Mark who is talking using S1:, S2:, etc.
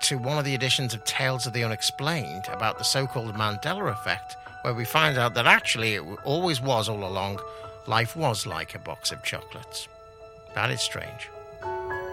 S1: to one of the editions of Tales of the Unexplained about the so-called Mandela effect, where we find out that actually it always was all along, life was like a box of chocolates. That is strange.